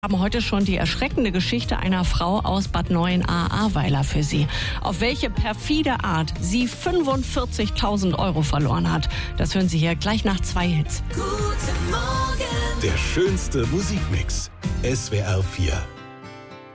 Wir haben heute schon die erschreckende Geschichte einer Frau aus Bad Neuenahr-Ahrweiler für Sie. Auf welche perfide Art sie 45.000 Euro verloren hat, das hören Sie hier gleich nach 2 Hits. Guten Morgen. Der schönste Musikmix. SWR 4.